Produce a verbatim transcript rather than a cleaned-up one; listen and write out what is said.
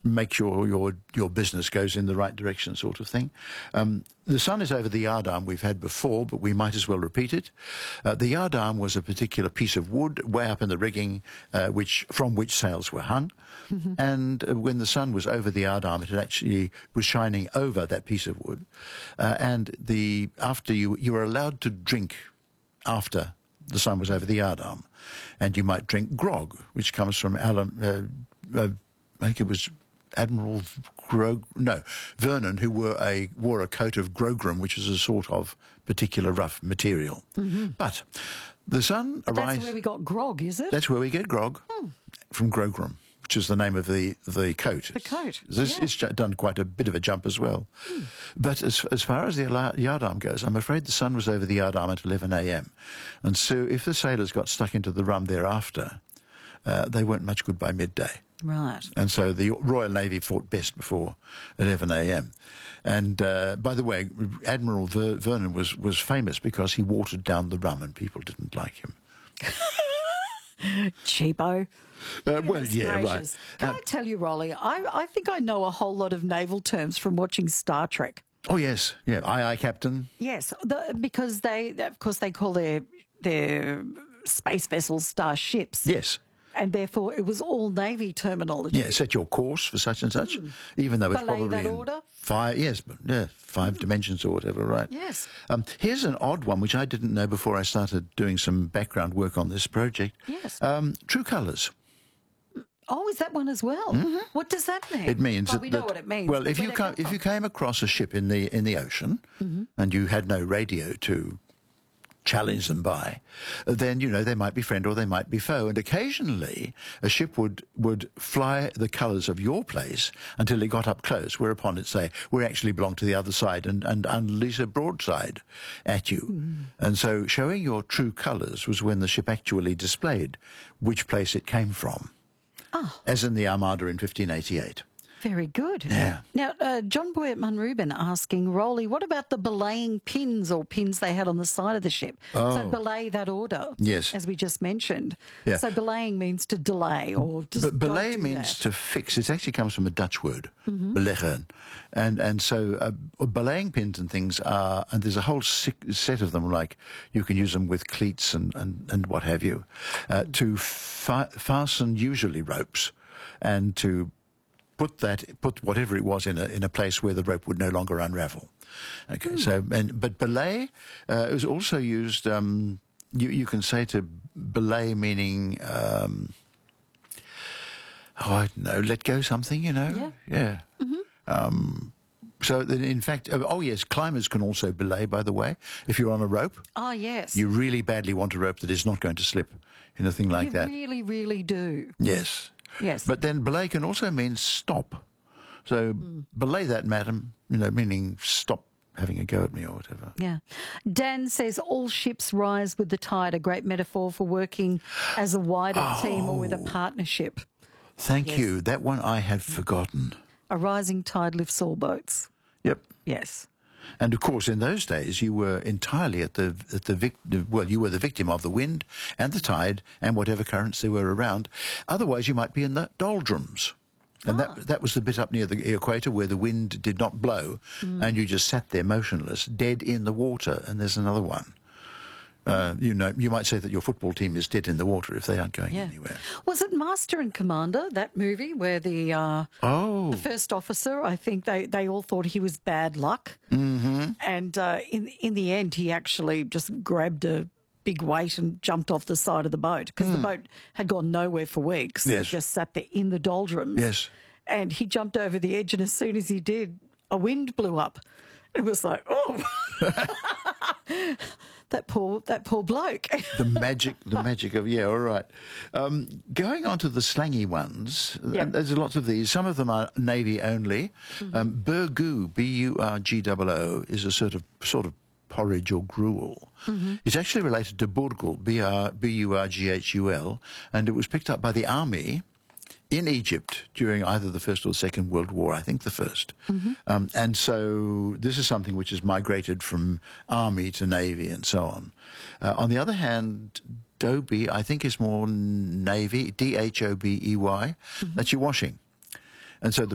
make sure your your business goes in the right direction, sort of thing. Um, the sun is over the yardarm we've had before, but we might as well repeat it. Uh, the yardarm was a particular piece of wood way up in the rigging, uh, which from which sails were hung. Mm-hmm. And uh, when the sun was over the yardarm, it actually was shining over that piece of wood. Uh, and the after you you were allowed to drink after the sun was over the yardarm, and you might drink grog, which comes from Alan. Uh, uh, I think it was Admiral Gro no Vernon, who wore a wore a coat of grogram, which is a sort of particular rough material. Mm-hmm. But the sun arrives. That's where we got grog, is it? That's where we get grog hmm. from grogram, which is the name of the the coat. The coat. This, yeah. It's done quite a bit of a jump as well. Hmm. But as as far as the yardarm goes, I'm afraid the sun was over the yardarm at eleven a m, and so if the sailors got stuck into the rum thereafter, uh, they weren't much good by midday. Right. And so the Royal Navy fought best before eleven a m. And uh, by the way, Admiral Ver Vernon was, was famous because he watered down the rum and people didn't like him. Cheapo. Uh, well, yeah, gracious. right. Can Uh, I tell you, Rolly, I, I think I know a whole lot of naval terms from watching Star Trek. Oh, yes. Yeah, aye, aye, Captain. Yes, the, because they, of course, they call their, their space vessels starships. Yes. And therefore, it was all Navy terminology. Yeah, set your course for such and such, mm. even though it's Belay probably that in order? five, yes, but yeah, five mm. dimensions or whatever, right? Yes. Um, here's an odd one, which I didn't know before I started doing some background work on this project. Yes. Um, true colours. Oh, is that one as well? Mm-hmm. What does that mean? It means well, that, we that know what it means. well, if you come, if you came across a ship in the in the ocean mm-hmm. and you had no radio to challenge them by, then, you know, they might be friend or they might be foe. And occasionally a ship would, would fly the colours of your place until it got up close, whereupon it'd say, we actually belong to the other side, and, and unleash a broadside at you. Mm. And so showing your true colours was when the ship actually displayed which place it came from, oh. as in the Armada in fifteen eighty-eight. Very good. Yeah. Now, uh, John Boy at Munrubin asking, Rolly, what about the belaying pins or pins they had on the side of the ship? Oh. So belay that order, yes, as we just mentioned. Yeah. So belaying means to delay or just But belay do means that. to fix. It actually comes from a Dutch word, mm-hmm. beleggen. And, and so uh, belaying pins and things are, and there's a whole set of them, like you can use them with cleats and, and, and what have you, uh, mm-hmm. to fa fasten usually ropes and to put that, put whatever it was in a in a place where the rope would no longer unravel. Okay, mm. so and but belay uh, is also used. Um, you you can say to belay meaning um, oh I don't know, let go something. You know, yeah, yeah. Mm-hmm. Um, so that in fact, oh yes, climbers can also belay. By the way, if you're on a rope, oh yes, you really badly want a rope that is not going to slip in a thing like you that. You really, really do. Yes. Yes. But then belay can also mean stop. So mm. belay that, madam, you know, meaning stop having a go at me or whatever. Yeah. Dan says all ships rise with the tide, a great metaphor for working as a wider oh, team or with a partnership. Thank yes. you. That one I had forgotten. A rising tide lifts all boats. Yep. Yes. And of course, in those days, you were entirely at the at the vic well, you were the victim of the wind and the tide and whatever currents there were around. Otherwise, you might be in the doldrums, and ah. that that was the bit up near the equator where the wind did not blow, mm. and you just sat there motionless, dead in the water. And there's another one. Uh, you know, you might say that your football team is dead in the water if they aren't going yeah. anywhere. Was it Master and Commander, that movie, where the uh, oh. the first officer, I think they, they all thought he was bad luck. Mm-hmm. And uh, in, in the end, he actually just grabbed a big weight and jumped off the side of the boat because mm. the boat had gone nowhere for weeks. Yes. It just sat there in the doldrums. Yes. And he jumped over the edge, and as soon as he did, a wind blew up. It was like, oh... That poor, that poor bloke. the magic, the magic of, yeah, all right. Um, going on to the slangy ones, yep. and there's lots of these. Some of them are Navy only. Mm-hmm. um, Burgoo, B U R G O O, is a sort of sort of porridge or gruel. Mm-hmm. It's actually related to burghul, B U R G H U L, and it was picked up by the army in Egypt during either the First or the Second World War, I think the first. Mm-hmm. um, and so this is something which has migrated from army to navy and so on. Uh, on the other hand, Dobey, I think, is more navy, D H O B E Y. Mm-hmm. That's your washing. And so the